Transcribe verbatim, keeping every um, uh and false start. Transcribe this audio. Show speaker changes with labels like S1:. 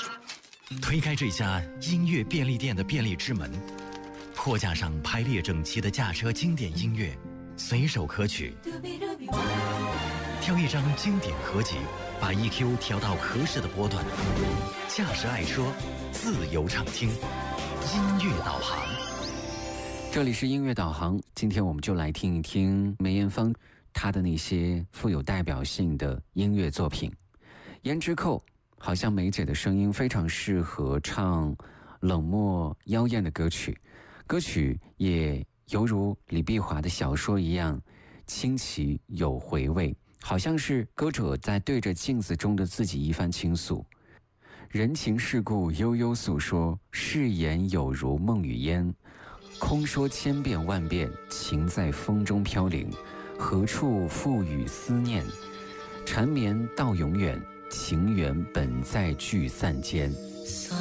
S1: 推开这家音乐便利店的便利之门，货架上排列整齐的驾车经典音乐，随手可取。挑一张经典合集，把 E Q 调到合适的波段。驾驶爱说，自由畅听，音乐导航。
S2: 这里是音乐导航，今天我们就来听一听梅艳芳她的那些富有代表性的音乐作品。胭脂扣，好像梅姐的声音非常适合唱冷漠妖艳的歌曲，歌曲也犹如李碧华的小说一样清奇有回味，好像是歌者在对着镜子中的自己一番倾诉。人情世故悠悠诉说，誓言有如梦与烟，空说千遍万遍，情在风中飘零，何处赋予思念？缠绵到永远，情缘本在聚散间。